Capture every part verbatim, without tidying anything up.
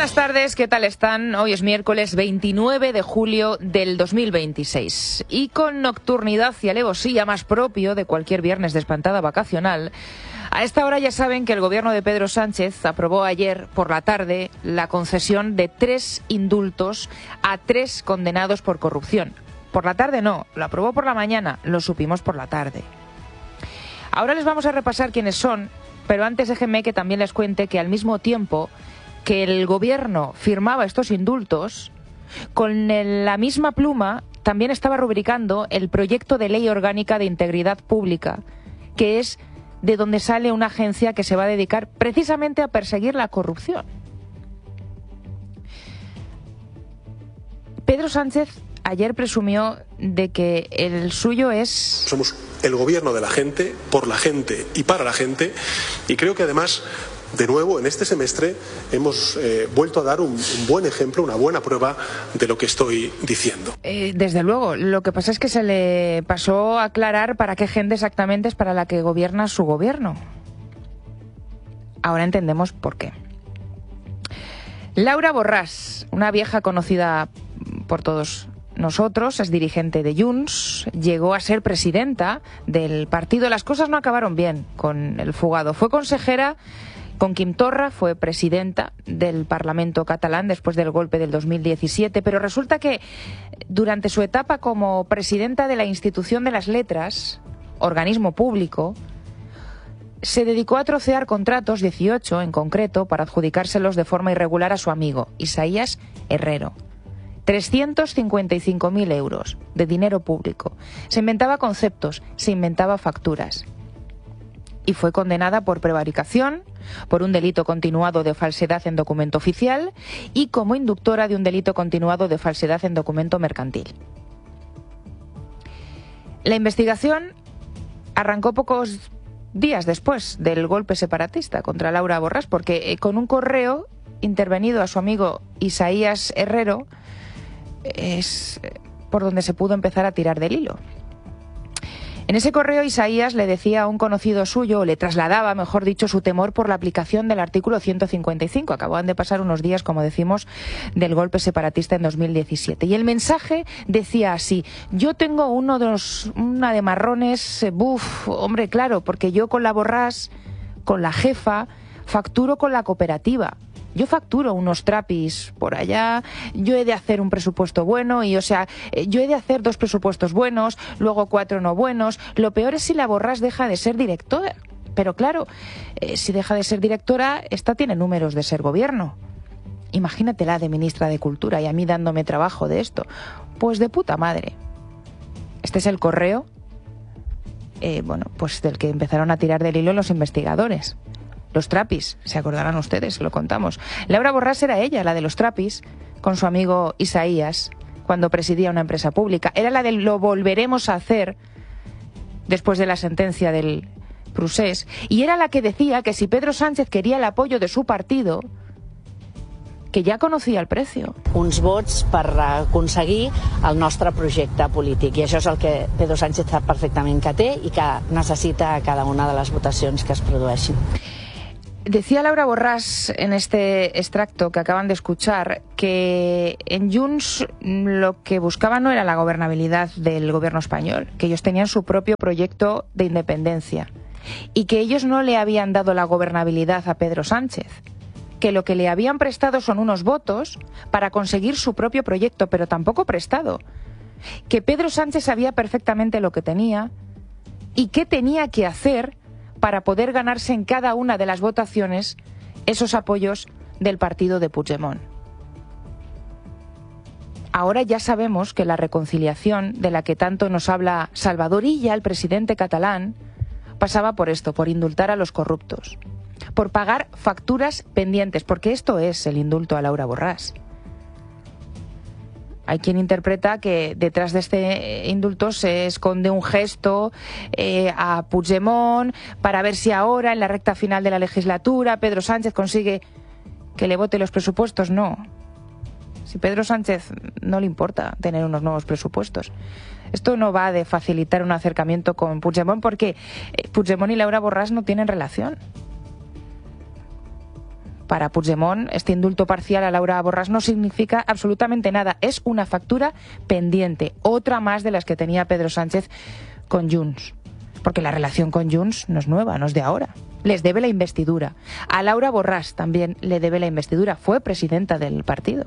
Buenas tardes, ¿qué tal están? Hoy es miércoles veintinueve de julio del dos mil veintiséis y con nocturnidad y alevosía más propio de cualquier viernes de espantada vacacional, a esta hora ya saben que el gobierno de Pedro Sánchez aprobó ayer por la tarde la concesión de tres indultos a tres condenados por corrupción. Por la tarde no, lo aprobó por la mañana, lo supimos por la tarde. Ahora les vamos a repasar quiénes son, pero antes déjenme que también les cuente que al mismo tiempo que el gobierno firmaba estos indultos, con el, la misma pluma también estaba rubricando el proyecto de ley orgánica de integridad pública, que es de donde sale una agencia que se va a dedicar precisamente a perseguir la corrupción. Pedro Sánchez ayer presumió de que el suyo es... Somos el gobierno de la gente, por la gente y para la gente, y creo que además, de nuevo, en este semestre hemos eh, vuelto a dar un, un buen ejemplo, una buena prueba de lo que estoy diciendo. Eh, desde luego, lo que pasa es que se le pasó a aclarar para qué gente exactamente es para la que gobierna su gobierno. Ahora entendemos por qué. Laura Borràs, una vieja conocida por todos nosotros, es dirigente de Junts, llegó a ser presidenta del partido. Las cosas no acabaron bien con el fugado. Fue consejera con Quim Torra, fue presidenta del Parlamento catalán después del golpe del dos mil diecisiete, pero resulta que durante su etapa como presidenta de la Institución de las Letras, organismo público, se dedicó a trocear contratos, dieciocho en concreto, para adjudicárselos de forma irregular a su amigo, Isaías Herrero. trescientos cincuenta y cinco mil euros de dinero público. Se inventaba conceptos, se inventaba facturas. Y fue condenada por prevaricación, por un delito continuado de falsedad en documento oficial y como inductora de un delito continuado de falsedad en documento mercantil. La investigación arrancó pocos días después del golpe separatista contra Laura Borràs, porque con un correo intervenido a su amigo Isaías Herrero es por donde se pudo empezar a tirar del hilo. En ese correo Isaías le decía a un conocido suyo, o le trasladaba, mejor dicho, su temor por la aplicación del artículo ciento cincuenta y cinco. Acababan de pasar unos días, como decimos, del golpe separatista en dos mil diecisiete. Y el mensaje decía así: yo tengo uno de los, una de marrones, eh, buf, hombre, claro, porque yo con la Borràs, con la jefa, facturo con la cooperativa. Yo facturo unos trapis por allá, yo he de hacer un presupuesto bueno y, o sea, yo he de hacer dos presupuestos buenos, luego cuatro no buenos. Lo peor es si la Borràs deja de ser directora. Pero claro, eh, si deja de ser directora, esta tiene números de ser gobierno. Imagínatela de ministra de Cultura y a mí dándome trabajo de esto. Pues de puta madre. Este es el correo, eh, bueno, pues del que empezaron a tirar del hilo los investigadores. Los trapis, se acordarán ustedes, lo contamos. Laura Borràs era ella, la de los trapis, con su amigo Isaías, cuando presidía una empresa pública. Era la de lo volveremos a hacer después de la sentencia del Procés. Y era la que decía que si Pedro Sánchez quería el apoyo de su partido, que ja coneixia el precio. Uns vots per aconseguir el nostre projecte polític, i això és el que Pedro Sánchez sap perfectament que té i que necessita a cada una de les votacions que es produeixin. Decía Laura Borràs en este extracto que acaban de escuchar que en Junts lo que buscaban no era la gobernabilidad del gobierno español, que ellos tenían su propio proyecto de independencia y que ellos no le habían dado la gobernabilidad a Pedro Sánchez, que lo que le habían prestado son unos votos para conseguir su propio proyecto, pero tampoco prestado, que Pedro Sánchez sabía perfectamente lo que tenía y qué tenía que hacer para poder ganarse en cada una de las votaciones esos apoyos del partido de Puigdemont. Ahora ya sabemos que la reconciliación de la que tanto nos habla Salvador Illa, el presidente catalán, pasaba por esto, por indultar a los corruptos, por pagar facturas pendientes, porque esto es el indulto a Laura Borràs. Hay quien interpreta que detrás de este indulto se esconde un gesto eh, a Puigdemont para ver si ahora, en la recta final de la legislatura, Pedro Sánchez consigue que le vote los presupuestos. No. Si Pedro Sánchez no le importa tener unos nuevos presupuestos. Esto no va de facilitar un acercamiento con Puigdemont porque Puigdemont y Laura Borràs no tienen relación. Para Puigdemont, este indulto parcial a Laura Borràs no significa absolutamente nada. Es una factura pendiente, otra más de las que tenía Pedro Sánchez con Junts. Porque la relación con Junts no es nueva, no es de ahora. Les debe la investidura. A Laura Borràs también le debe la investidura. Fue presidenta del partido.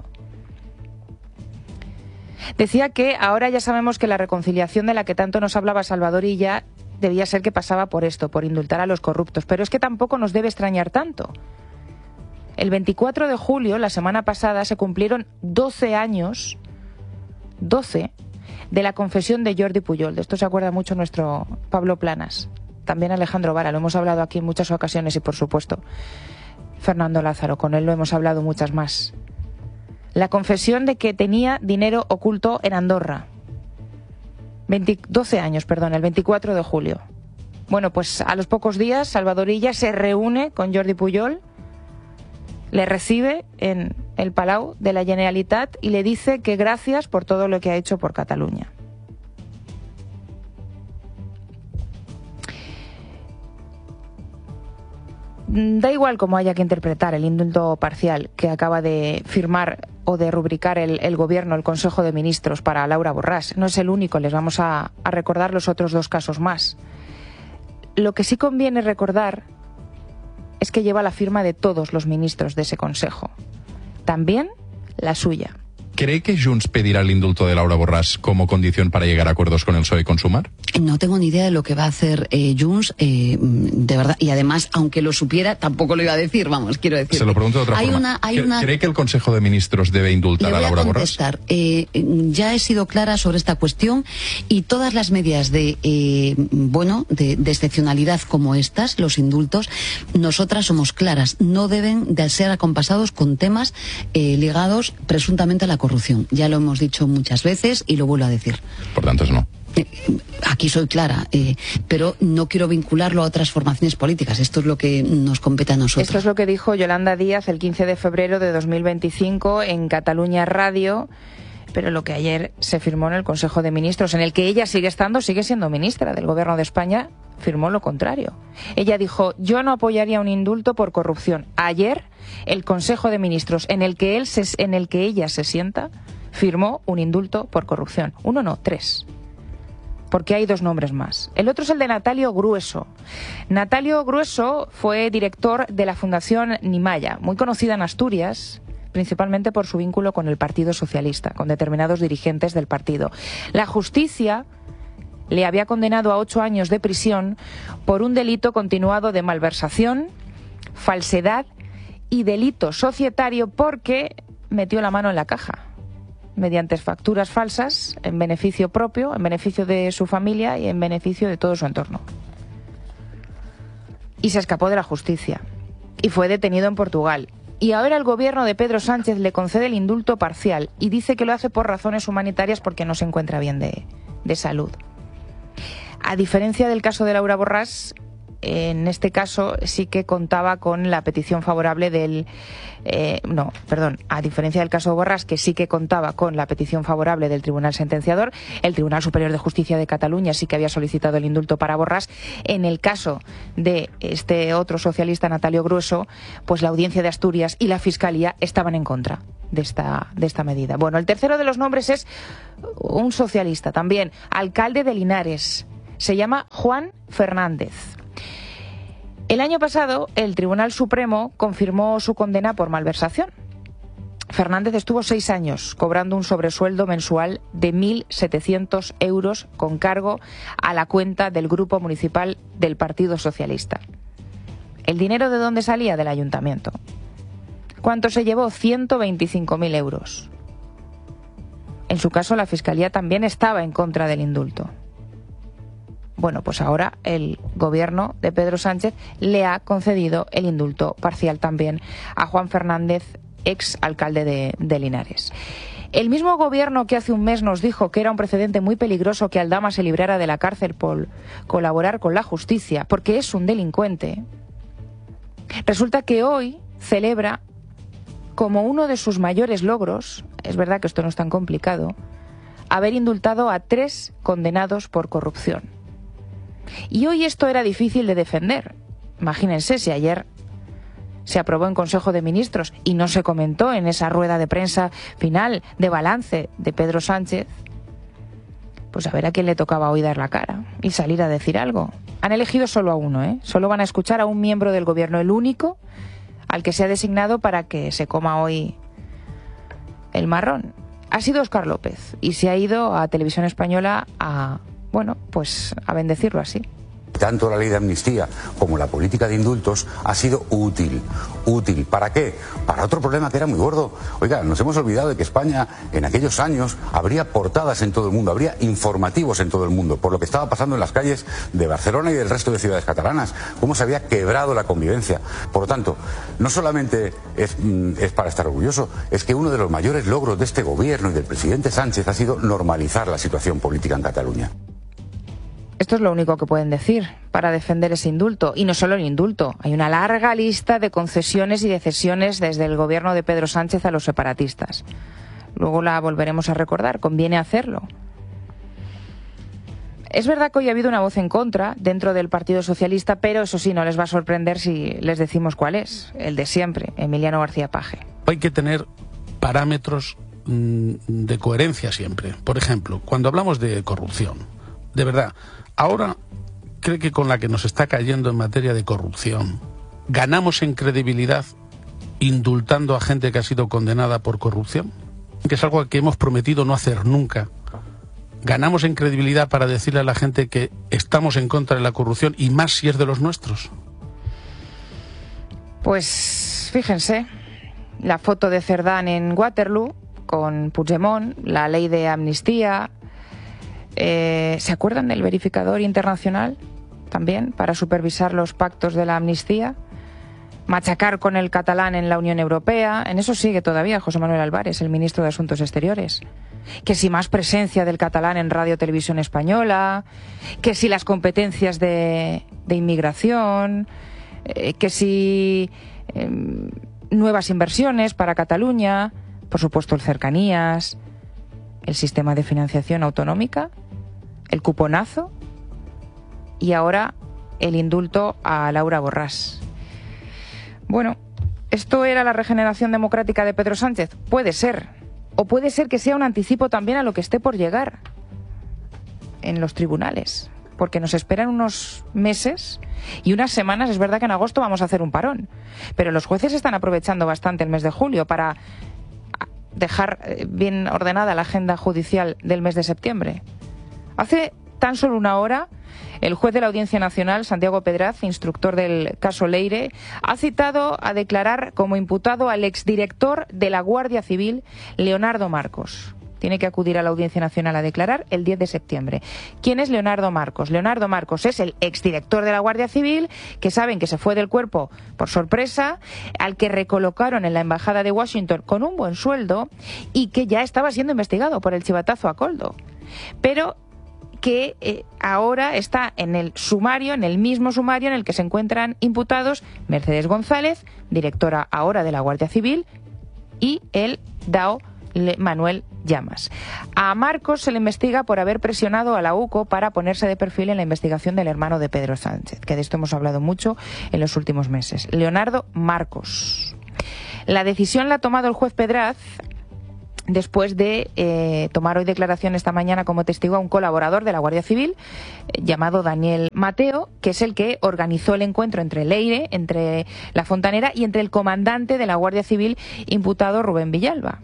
Decía que ahora ya sabemos que la reconciliación de la que tanto nos hablaba Salvador Illa debía ser que pasaba por esto, por indultar a los corruptos. Pero es que tampoco nos debe extrañar tanto. El veinticuatro de julio, la semana pasada, se cumplieron doce años, doce, de la confesión de Jordi Pujol. De esto se acuerda mucho nuestro Pablo Planas. También Alejandro Vara, lo hemos hablado aquí en muchas ocasiones y, por supuesto, Fernando Lázaro, con él lo hemos hablado muchas más. La confesión de que tenía dinero oculto en Andorra. veinte, doce años, perdón, el veinticuatro de julio. Bueno, pues a los pocos días, Salvador Illa se reúne con Jordi Pujol, le recibe en el Palau de la Generalitat y le dice que gracias por todo lo que ha hecho por Cataluña. Da igual cómo haya que interpretar el indulto parcial que acaba de firmar o de rubricar el, el Gobierno, el Consejo de Ministros para Laura Borràs. No es el único, les vamos a, a recordar los otros dos casos más. Lo que sí conviene recordar es que lleva la firma de todos los ministros de ese Consejo. También la suya. ¿Cree que Junts pedirá el indulto de Laura Borràs como condición para llegar a acuerdos con el P S O E y con Sumar? No tengo ni idea de lo que va a hacer eh, Junts, eh, de verdad. Y además, aunque lo supiera, tampoco lo iba a decir, vamos, quiero decir. Se lo pregunto de otra hay forma. Una, hay una... ¿Cree que el Consejo de Ministros debe indultar Le voy a Laura a contestar. Eh, ya he sido clara sobre esta cuestión y todas las medidas de, eh, bueno, de, de excepcionalidad como estas, los indultos, nosotras somos claras. No deben de ser acompasados con temas eh, ligados presuntamente a la corrupción. Ya lo hemos dicho muchas veces y lo vuelvo a decir. Por tanto, no. Eh, aquí soy clara, eh, pero no quiero vincularlo a otras formaciones políticas. Esto es lo que nos compete a nosotros. Esto es lo que dijo Yolanda Díaz el quince de febrero de dos mil veinticinco en Cataluña Radio, pero lo que ayer se firmó en el Consejo de Ministros, en el que ella sigue estando, sigue siendo ministra del Gobierno de España, firmó lo contrario. Ella dijo, yo no apoyaría un indulto por corrupción. Ayer, el Consejo de Ministros, en el que, él se, en el que ella se sienta, firmó un indulto por corrupción. Uno no, tres. Porque hay dos nombres más. El otro es el de Natalio Grueso. Natalio Grueso fue director de la Fundación Nimaya, muy conocida en Asturias, principalmente por su vínculo con el Partido Socialista, con determinados dirigentes del partido. La justicia le había condenado a ocho años de prisión por un delito continuado de malversación, falsedad y delito societario porque metió la mano en la caja mediante facturas falsas en beneficio propio, en beneficio de su familia y en beneficio de todo su entorno. Y se escapó de la justicia y fue detenido en Portugal. Y ahora el gobierno de Pedro Sánchez le concede el indulto parcial y dice que lo hace por razones humanitarias porque no se encuentra bien de, de salud. A diferencia del caso de Laura Borràs, en este caso sí que contaba con la petición favorable del... Eh, no, perdón, a diferencia del caso de Borràs, que sí que contaba con la petición favorable del Tribunal Sentenciador, el Tribunal Superior de Justicia de Cataluña sí que había solicitado el indulto para Borràs. En el caso de este otro socialista, Natalio Grueso, pues la Audiencia de Asturias y la Fiscalía estaban en contra de esta, de esta medida. Bueno, el tercero de los nombres es un socialista también, alcalde de Linares. Se llama Juan Fernández. El año pasado, el Tribunal Supremo confirmó su condena por malversación. Fernández estuvo seis años cobrando un sobresueldo mensual de mil setecientos euros con cargo a la cuenta del Grupo Municipal del Partido Socialista. ¿El dinero de dónde salía? Del ayuntamiento. ¿Cuánto se llevó? ciento veinticinco mil euros. En su caso, la Fiscalía también estaba en contra del indulto. Bueno, pues ahora el gobierno de Pedro Sánchez le ha concedido el indulto parcial también a Juan Fernández, ex alcalde de, de Linares. El mismo gobierno que hace un mes nos dijo que era un precedente muy peligroso que Aldama se librara de la cárcel por colaborar con la justicia, porque es un delincuente, resulta que hoy celebra como uno de sus mayores logros, es verdad que esto no es tan complicado, haber indultado a tres condenados por corrupción. Y hoy esto era difícil de defender. Imagínense si ayer se aprobó en Consejo de Ministros y no se comentó en esa rueda de prensa final de balance de Pedro Sánchez, pues a ver a quién le tocaba hoy dar la cara y salir a decir algo. Han elegido solo a uno, ¿eh? Solo van a escuchar a un miembro del gobierno, el único al que se ha designado para que se coma hoy el marrón. Ha sido Óscar López y se ha ido a Televisión Española a, bueno, pues a bendecirlo así. Tanto la ley de amnistía como la política de indultos ha sido útil. ¿Útil para qué? Para otro problema que era muy gordo. Oiga, nos hemos olvidado de que España en aquellos años habría portadas en todo el mundo, habría informativos en todo el mundo por lo que estaba pasando en las calles de Barcelona y del resto de ciudades catalanas, cómo se había quebrado la convivencia. Por lo tanto, no solamente es, es para estar orgulloso, es que uno de los mayores logros de este gobierno y del presidente Sánchez ha sido normalizar la situación política en Cataluña. Esto es lo único que pueden decir para defender ese indulto. Y no solo el indulto, hay una larga lista de concesiones y de cesiones desde el gobierno de Pedro Sánchez a los separatistas. Luego la volveremos a recordar, conviene hacerlo. Es verdad que hoy ha habido una voz en contra dentro del Partido Socialista, pero eso sí, no les va a sorprender si les decimos cuál es, el de siempre, Emiliano García Paje. Hay que tener parámetros mmm, de coherencia siempre. Por ejemplo, cuando hablamos de corrupción, de verdad, ahora, ¿cree que con la que nos está cayendo en materia de corrupción, ganamos en credibilidad indultando a gente que ha sido condenada por corrupción? Que es algo que hemos prometido no hacer nunca. ¿Ganamos en credibilidad para decirle a la gente que estamos en contra de la corrupción y más si es de los nuestros? Pues fíjense, la foto de Cerdán en Waterloo con Puigdemont, la ley de amnistía. Eh, ¿Se acuerdan del verificador internacional también para supervisar los pactos de la amnistía? Machacar con el catalán en la Unión Europea. En eso sigue todavía José Manuel Álvarez, el ministro de Asuntos Exteriores. Que si más presencia del catalán en Radio Televisión Española, que si las competencias de, de inmigración, eh, que si eh, nuevas inversiones para Cataluña, por supuesto el cercanías, el sistema de financiación autonómica, el cuponazo y ahora el indulto a Laura Borràs. Bueno, ¿esto era la regeneración democrática de Pedro Sánchez? Puede ser. O puede ser que sea un anticipo también a lo que esté por llegar en los tribunales. Porque nos esperan unos meses y unas semanas. Es verdad que en agosto vamos a hacer un parón. Pero los jueces están aprovechando bastante el mes de julio para dejar bien ordenada la agenda judicial del mes de septiembre. Hace tan solo una hora, el juez de la Audiencia Nacional, Santiago Pedraz, instructor del caso Leire, ha citado a declarar como imputado al exdirector de la Guardia Civil, Leonardo Marcos. Tiene que acudir a la Audiencia Nacional a declarar el diez de septiembre. ¿Quién es Leonardo Marcos? Leonardo Marcos es el exdirector de la Guardia Civil, que saben que se fue del cuerpo por sorpresa, al que recolocaron en la Embajada de Washington con un buen sueldo y que ya estaba siendo investigado por el chivatazo a Koldo. Pero que eh, ahora está en el sumario, en el mismo sumario en el que se encuentran imputados Mercedes González, directora ahora de la Guardia Civil, y el DAO Manuel Llamas. A Marcos se le investiga por haber presionado a la U C O para ponerse de perfil en la investigación del hermano de Pedro Sánchez, que de esto hemos hablado mucho en los últimos meses. Leonardo Marcos. La decisión la ha tomado el juez Pedraz después de eh, tomar hoy declaración esta mañana como testigo a un colaborador de la Guardia Civil eh, llamado Daniel Mateo, que es el que organizó el encuentro entre Leire, entre la Fontanera y entre el comandante de la Guardia Civil imputado Rubén Villalba.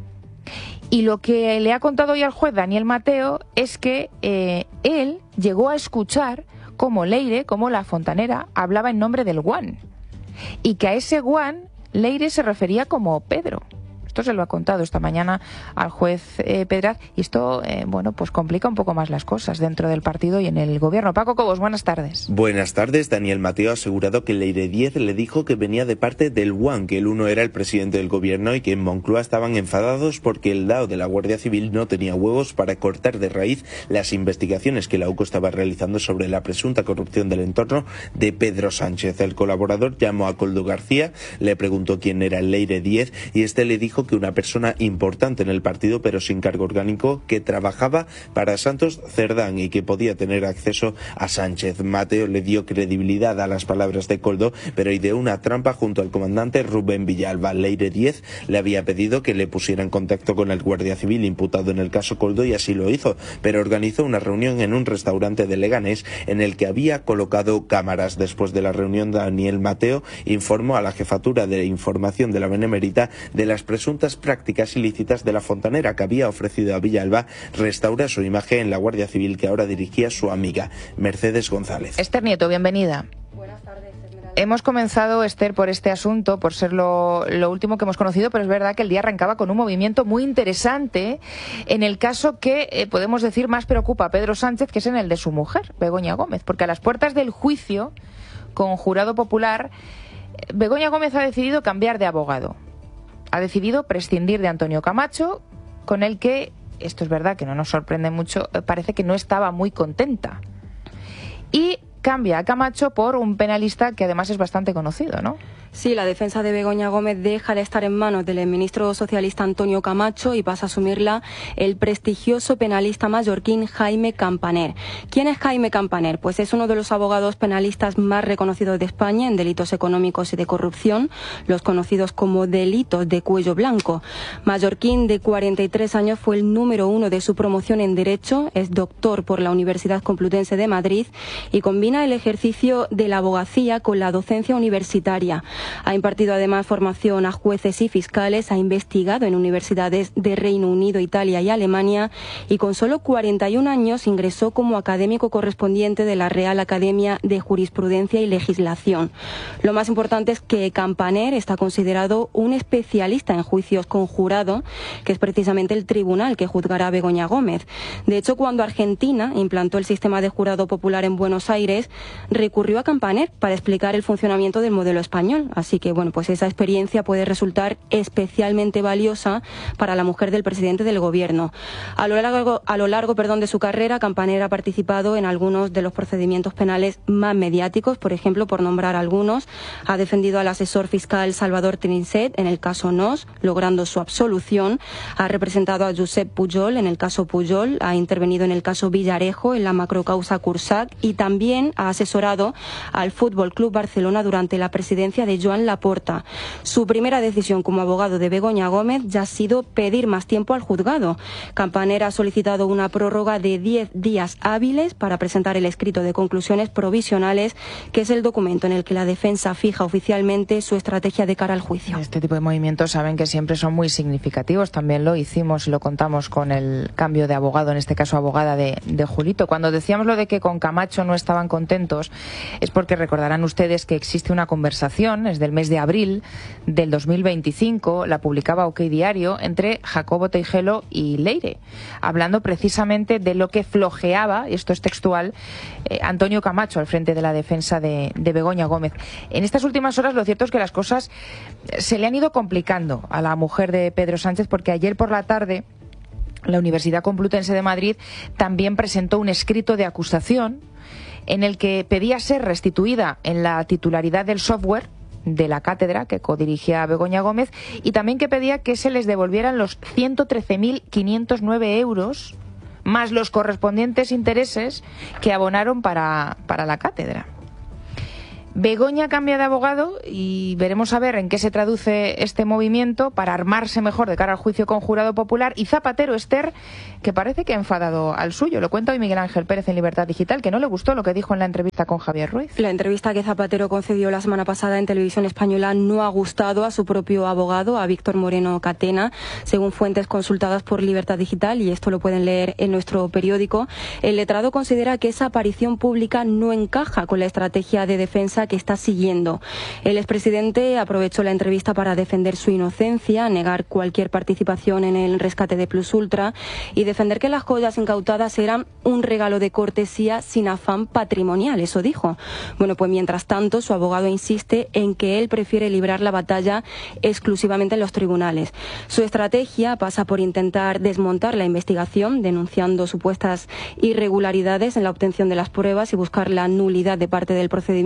Y lo que le ha contado hoy al juez Daniel Mateo es que eh, él llegó a escuchar cómo Leire, como la Fontanera, hablaba en nombre del Guan. Y que a ese Guan Leire se refería como Pedro. Esto se lo ha contado esta mañana al juez eh, Pedraz y esto, eh, bueno, pues complica un poco más las cosas dentro del partido y en el gobierno. Paco Cobos, buenas tardes. Buenas tardes. Daniel Mateo ha asegurado que Leire Díez le dijo que venía de parte del Guan, que el uno era el presidente del gobierno y que en Moncloa estaban enfadados porque el DAO de la Guardia Civil no tenía huevos para cortar de raíz las investigaciones que la U C O estaba realizando sobre la presunta corrupción del entorno de Pedro Sánchez. El colaborador llamó a Koldo García, le preguntó quién era Leire Díez y este le dijo dijo que una persona importante en el partido, pero sin cargo orgánico, que trabajaba para Santos Cerdán y que podía tener acceso a Sánchez. Mateo le dio credibilidad a las palabras de Koldo, pero ideó una trampa junto al comandante Rubén Villalba. Leire Díez le había pedido que le pusiera en contacto con el guardia civil imputado en el caso Koldo y así lo hizo, pero organizó una reunión en un restaurante de Leganés en el que había colocado cámaras. Después de la reunión, Daniel Mateo informó a la jefatura de información de la Benemérita de las presuntas prácticas ilícitas de la fontanera que había ofrecido a Villalba restaurar su imagen en la Guardia Civil que ahora dirigía su amiga Mercedes González. Esther Nieto, bienvenida. Hemos comenzado, Esther, por este asunto, por ser lo, lo último que hemos conocido, pero es verdad que el día arrancaba con un movimiento muy interesante en el caso que, eh, podemos decir, más preocupa a Pedro Sánchez, que es en el de su mujer, Begoña Gómez, porque a las puertas del juicio con jurado popular, Begoña Gómez ha decidido cambiar de abogado. Ha decidido prescindir de Antonio Camacho, con el que, esto es verdad que no nos sorprende mucho, parece que no estaba muy contenta. Y cambia a Camacho por un penalista que además es bastante conocido, ¿no? Sí, la defensa de Begoña Gómez deja de estar en manos del ministro socialista Antonio Camacho y pasa a asumirla el prestigioso penalista mallorquín Jaime Campaner. ¿Quién es Jaime Campaner? Pues es uno de los abogados penalistas más reconocidos de España en delitos económicos y de corrupción, los conocidos como delitos de cuello blanco. Mallorquín de cuarenta y tres años, fue el número uno de su promoción en Derecho, es doctor por la Universidad Complutense de Madrid y combina el ejercicio de la abogacía con la docencia universitaria. Ha impartido además formación a jueces y fiscales, ha investigado en universidades de Reino Unido, Italia y Alemania y con solo cuarenta y un años ingresó como académico correspondiente de la Real Academia de Jurisprudencia y Legislación. Lo más importante es que Campaner está considerado un especialista en juicios con jurado, que es precisamente el tribunal que juzgará a Begoña Gómez. De hecho, cuando Argentina implantó el sistema de jurado popular en Buenos Aires, recurrió a Campaner para explicar el funcionamiento del modelo español. Así que, bueno, pues esa experiencia puede resultar especialmente valiosa para la mujer del presidente del gobierno. A lo largo, a lo largo, perdón, de su carrera, Campaner ha participado en algunos de los procedimientos penales más mediáticos, por ejemplo, por nombrar algunos, ha defendido al asesor fiscal Salvador Trinset en el caso Nos, logrando su absolución, ha representado a Josep Pujol en el caso Pujol, ha intervenido en el caso Villarejo, en la macrocausa Cursac y también ha asesorado al Fútbol Club Barcelona durante la presidencia de Joan Laporta. Su primera decisión como abogado de Begoña Gómez ya ha sido pedir más tiempo al juzgado. Campaner ha solicitado una prórroga de diez días hábiles para presentar el escrito de conclusiones provisionales, que es el documento en el que la defensa fija oficialmente su estrategia de cara al juicio. Este tipo de movimientos saben que siempre son muy significativos. También lo hicimos y lo contamos con el cambio de abogado, en este caso abogada de, de Julito. Cuando decíamos lo de que con Camacho no estaban contentos, es porque recordarán ustedes que existe una conversación, es del mes de abril del dos mil veinticinco, la publicaba OK Diario, entre Jacobo Teijelo y Leire, hablando precisamente de lo que flojeaba, y esto es textual, eh, Antonio Camacho al frente de la defensa de, de Begoña Gómez. En estas últimas horas lo cierto es que las cosas se le han ido complicando a la mujer de Pedro Sánchez, porque ayer por la tarde la Universidad Complutense de Madrid también presentó un escrito de acusación en el que pedía ser restituida en la titularidad del software de la cátedra que codirigía Begoña Gómez y también que pedía que se les devolvieran los ciento trece mil quinientos nueve euros más los correspondientes intereses que abonaron para, para la cátedra. Begoña cambia de abogado y veremos a ver en qué se traduce este movimiento para armarse mejor de cara al juicio con jurado popular. Y Zapatero, Esther, que parece que ha enfadado al suyo. Lo cuenta hoy Miguel Ángel Pérez en Libertad Digital, que no le gustó lo que dijo en la entrevista con Javier Ruiz. La entrevista que Zapatero concedió la semana pasada en Televisión Española no ha gustado a su propio abogado, a Víctor Moreno Catena, según fuentes consultadas por Libertad Digital, y esto lo pueden leer en nuestro periódico. El letrado considera que esa aparición pública no encaja con la estrategia de defensa que está siguiendo. El expresidente aprovechó la entrevista para defender su inocencia, negar cualquier participación en el rescate de Plus Ultra y defender que las joyas incautadas eran un regalo de cortesía sin afán patrimonial, eso dijo. Bueno, pues mientras tanto, su abogado insiste en que él prefiere librar la batalla exclusivamente en los tribunales. Su estrategia pasa por intentar desmontar la investigación, denunciando supuestas irregularidades en la obtención de las pruebas y buscar la nulidad de parte del procedimiento.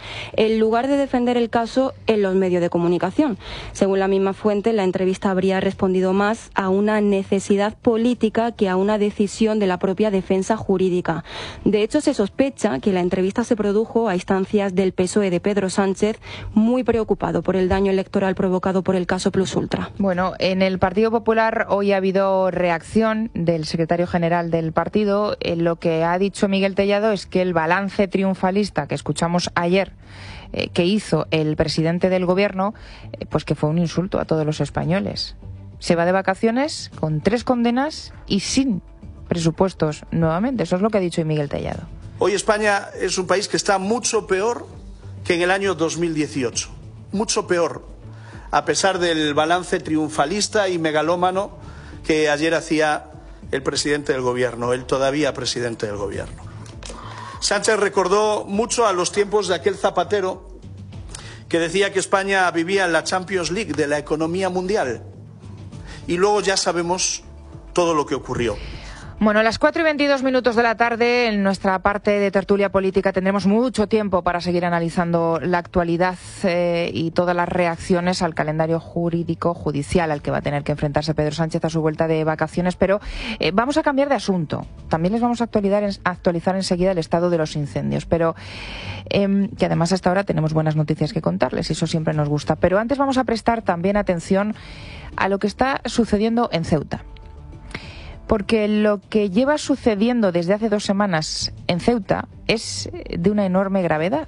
en lugar de defender el caso en los medios de comunicación. Según la misma fuente, la entrevista habría respondido más a una necesidad política que a una decisión de la propia defensa jurídica. De hecho, se sospecha que la entrevista se produjo a instancias del P S O E de Pedro Sánchez, muy preocupado por el daño electoral provocado por el caso Plus Ultra. Bueno, en el Partido Popular hoy ha habido reacción del secretario general del partido. Eh, lo que ha dicho Miguel Tellado es que el balance triunfalista que escuchamos ayer eh, que hizo el presidente del gobierno, eh, pues que fue un insulto a todos los españoles. Se va de vacaciones con tres condenas y sin presupuestos nuevamente. Eso es lo que ha dicho hoy Miguel Tellado. Hoy España es un país que está mucho peor que en el año dos mil dieciocho. Mucho peor, a pesar del balance triunfalista y megalómano que ayer hacía el presidente del gobierno, el todavía presidente del gobierno. Sánchez recordó mucho a los tiempos de aquel Zapatero que decía que España vivía en la Champions League de la economía mundial. Y luego ya sabemos todo lo que ocurrió. Bueno, a las cuatro y veintidós minutos de la tarde, en nuestra parte de tertulia política, tendremos mucho tiempo para seguir analizando la actualidad eh, y todas las reacciones al calendario jurídico judicial al que va a tener que enfrentarse Pedro Sánchez a su vuelta de vacaciones. Pero eh, vamos a cambiar de asunto. También les vamos a actualizar, actualizar enseguida el estado de los incendios. Pero eh, que además hasta ahora tenemos buenas noticias que contarles y eso siempre nos gusta. Pero antes vamos a prestar también atención a lo que está sucediendo en Ceuta. Porque lo que lleva sucediendo desde hace dos semanas en Ceuta es de una enorme gravedad.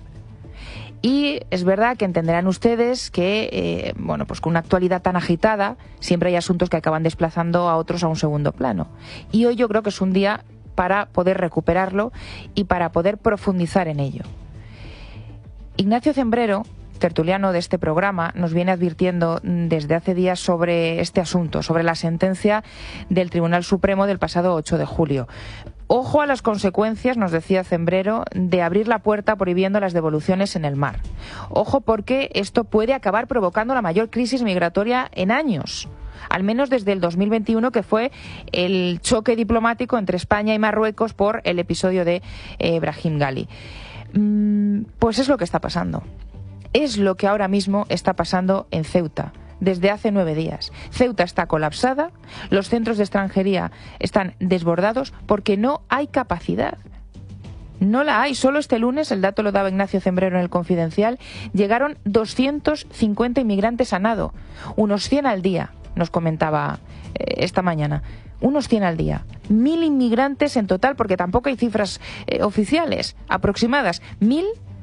Y es verdad que entenderán ustedes que, eh, bueno, pues con una actualidad tan agitada, siempre hay asuntos que acaban desplazando a otros a un segundo plano. Y hoy yo creo que es un día para poder recuperarlo y para poder profundizar en ello. Ignacio Zembrero, tertuliano de este programa, nos viene advirtiendo desde hace días sobre este asunto, sobre la sentencia del Tribunal Supremo del pasado ocho de julio. Ojo a las consecuencias, nos decía Zembrero, de abrir la puerta prohibiendo las devoluciones en el mar. Ojo porque esto puede acabar provocando la mayor crisis migratoria en años. Al menos desde el dos mil veintiuno, que fue el choque diplomático entre España y Marruecos por el episodio de eh, Brahim Gali. Mm, pues es lo que está pasando. Es lo que ahora mismo está pasando en Ceuta, desde hace nueve días. Ceuta está colapsada, los centros de extranjería están desbordados porque no hay capacidad. No la hay. Solo este lunes, el dato lo daba Ignacio Zembrero en el Confidencial, llegaron doscientos cincuenta inmigrantes a nado, unos cien al día, nos comentaba eh, esta mañana. Unos cien al día. Mil inmigrantes en total, porque tampoco hay cifras eh, oficiales aproximadas. Mil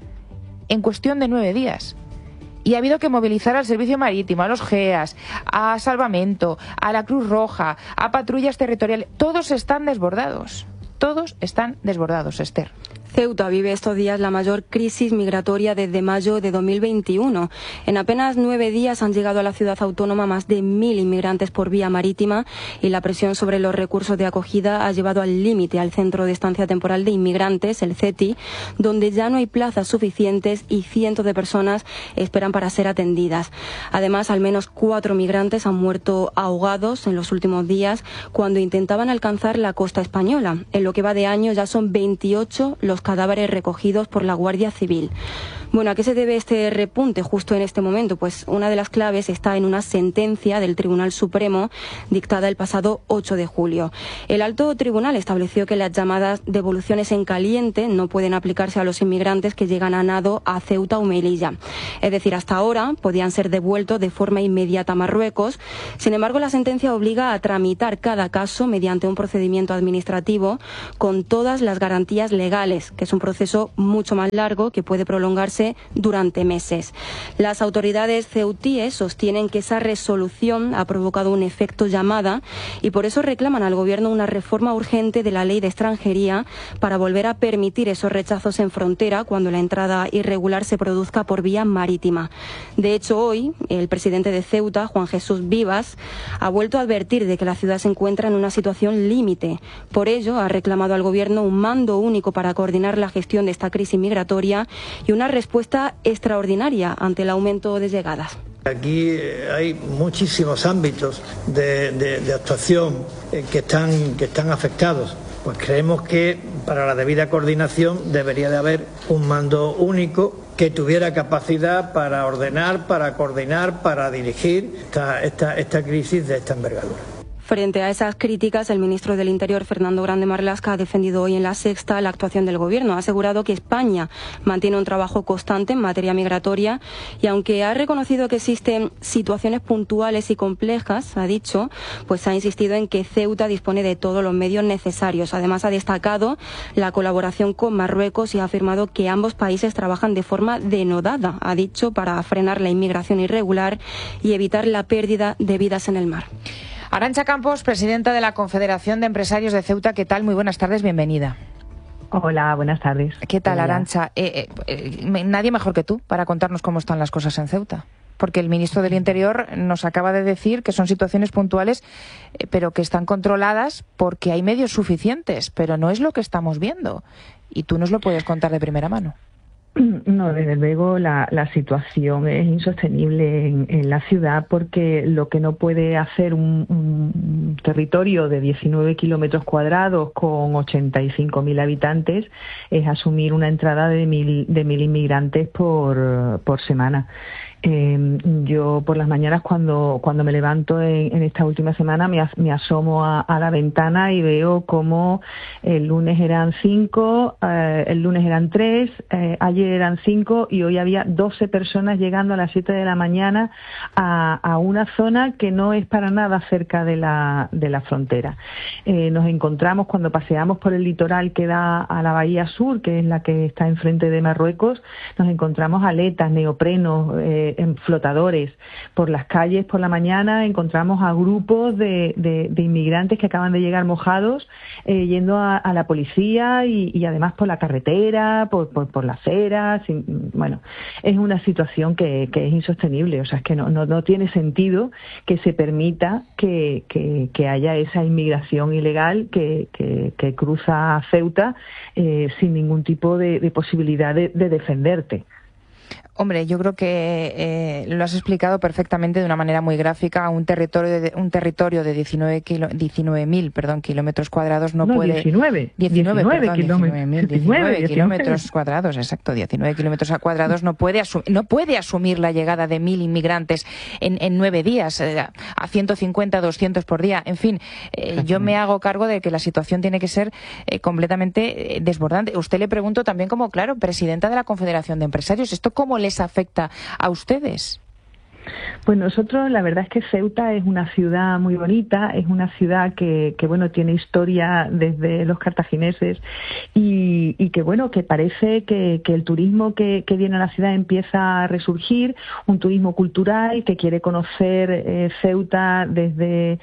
en cuestión de nueve días. Y ha habido que movilizar al Servicio Marítimo, a los G E A S, a Salvamento, a la Cruz Roja, a patrullas territoriales. Todos están desbordados. Todos están desbordados, Esther. Ceuta vive estos días la mayor crisis migratoria desde mayo de dos mil veintiuno. En apenas nueve días han llegado a la ciudad autónoma más de mil inmigrantes por vía marítima y la presión sobre los recursos de acogida ha llevado al límite al Centro de Estancia Temporal de Inmigrantes, el C E T I, donde ya no hay plazas suficientes y cientos de personas esperan para ser atendidas. Además, al menos cuatro migrantes han muerto ahogados en los últimos días cuando intentaban alcanzar la costa española. En lo que va de año ya son veintiocho los cadáveres recogidos por la Guardia Civil. Bueno, ¿a qué se debe este repunte justo en este momento? Pues una de las claves está en una sentencia del Tribunal Supremo dictada el pasado ocho de julio. El alto tribunal estableció que las llamadas devoluciones en caliente no pueden aplicarse a los inmigrantes que llegan a nado a Ceuta o Melilla. Es decir, hasta ahora podían ser devueltos de forma inmediata a Marruecos. Sin embargo, la sentencia obliga a tramitar cada caso mediante un procedimiento administrativo con todas las garantías legales, que es un proceso mucho más largo que puede prolongarse durante meses. Las autoridades ceutíes sostienen que esa resolución ha provocado un efecto llamada y por eso reclaman al gobierno una reforma urgente de la ley de extranjería para volver a permitir esos rechazos en frontera cuando la entrada irregular se produzca por vía marítima. De hecho, hoy el presidente de Ceuta, Juan Jesús Vivas, ha vuelto a advertir de que la ciudad se encuentra en una situación límite. Por ello, ha reclamado al gobierno un mando único para coordinar la gestión de esta crisis migratoria y una respuesta extraordinaria ante el aumento de llegadas. Aquí hay muchísimos ámbitos de, de, de actuación que están, que están afectados. Pues creemos que para la debida coordinación debería de haber un mando único que tuviera capacidad para ordenar, para coordinar, para dirigir esta, esta, esta crisis de esta envergadura. Frente a esas críticas, el ministro del Interior, Fernando Grande Marlaska, ha defendido hoy en La Sexta la actuación del Gobierno. Ha asegurado que España mantiene un trabajo constante en materia migratoria y, aunque ha reconocido que existen situaciones puntuales y complejas, ha dicho, pues ha insistido en que Ceuta dispone de todos los medios necesarios. Además, ha destacado la colaboración con Marruecos y ha afirmado que ambos países trabajan de forma denodada, ha dicho, para frenar la inmigración irregular y evitar la pérdida de vidas en el mar. Arantxa Campos, presidenta de la Confederación de Empresarios de Ceuta, ¿qué tal? Muy buenas tardes, bienvenida. Hola, buenas tardes. ¿Qué tal, Hola. Arantxa? Eh, eh, eh, nadie mejor que tú para contarnos cómo están las cosas en Ceuta. Porque el ministro del Interior nos acaba de decir que son situaciones puntuales, eh, pero que están controladas porque hay medios suficientes, pero no es lo que estamos viendo. Y tú nos lo puedes contar de primera mano. No, desde luego la, la situación es insostenible en, en la ciudad, porque lo que no puede hacer un, un territorio de diecinueve kilómetros cuadrados con ochenta y cinco mil habitantes es asumir una entrada de mil, de mil inmigrantes por, por semana. Eh, yo por las mañanas cuando cuando me levanto en, en esta última semana me, as, me asomo a, a la ventana y veo como el lunes eran cinco, eh, el lunes eran tres, eh, ayer eran cinco y hoy había doce personas llegando a las siete de la mañana a, a una zona que no es para nada cerca de la, de la frontera. Eh, nos encontramos cuando paseamos por el litoral que da a la Bahía Sur, que es la que está enfrente de Marruecos, nos encontramos aletas, neoprenos, eh, en flotadores por las calles por la mañana. Encontramos a grupos de, de, de inmigrantes que acaban de llegar mojados, eh, yendo a, a la policía y, y además por la carretera, por, por, por las aceras. Y, bueno, es una situación que, que es insostenible. O sea, es que no, no, no tiene sentido que se permita que, que, que haya esa inmigración ilegal que, que, que cruza Ceuta eh, sin ningún tipo de, de posibilidad de, de defenderte. Hombre, yo creo que eh, lo has explicado perfectamente de una manera muy gráfica. Un territorio de, un territorio de diecinueve mil perdón, kilómetros cuadrados no, no puede... diecinueve, diecinueve, diecinueve, perdón, kilómetros, diecinueve, diecinueve kilómetros cuadrados, exacto, diecinueve kilómetros cuadrados no puede, asumir, no puede asumir la llegada de mil inmigrantes en, en nueve días, eh, a ciento cincuenta, doscientos por día. En fin, eh, yo me hago cargo de que la situación tiene que ser eh, completamente eh, desbordante. Usted le pregunto también como, claro, presidenta de la Confederación de Empresarios, ¿esto cómo les afecta a ustedes? Pues nosotros, la verdad es que Ceuta es una ciudad muy bonita, es una ciudad que, que bueno, tiene historia desde los cartagineses y, y que bueno, que parece que, que el turismo que, que viene a la ciudad empieza a resurgir, un turismo cultural que quiere conocer eh, Ceuta desde,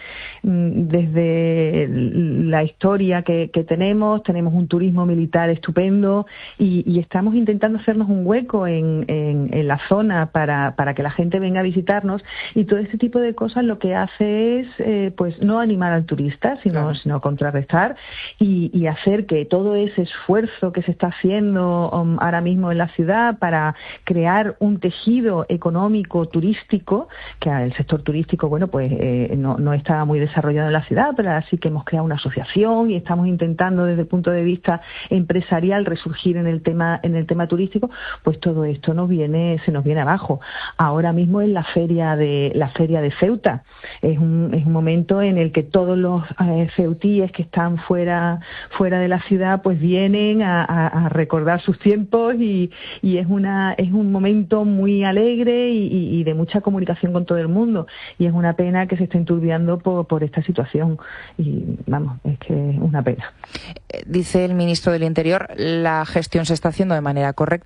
desde la historia que, que tenemos, tenemos un turismo militar estupendo y, y estamos intentando hacernos un hueco en, en, en la zona para, para que la gente venga a visitarnos, y todo este tipo de cosas lo que hace es eh, pues no animar al turista, sino, claro. sino contrarrestar y, y hacer que todo ese esfuerzo que se está haciendo um, ahora mismo en la ciudad para crear un tejido económico turístico, que el sector turístico, bueno, pues eh, no, no está muy desarrollado en la ciudad, pero así que hemos creado una asociación y estamos intentando desde el punto de vista empresarial resurgir en el tema en el tema turístico, pues todo esto nos viene se nos viene abajo. Ahora mismo en la feria de la feria de Ceuta es un, es un momento en el que todos los eh, ceutíes que están fuera fuera de la ciudad pues vienen a, a, a recordar sus tiempos y, y es una es un momento muy alegre y, y, y de mucha comunicación con todo el mundo, y es una pena que se esté enturbiando por, por esta situación y vamos, es que es una pena. Dice el ministro del Interior, la gestión se está haciendo de manera correcta.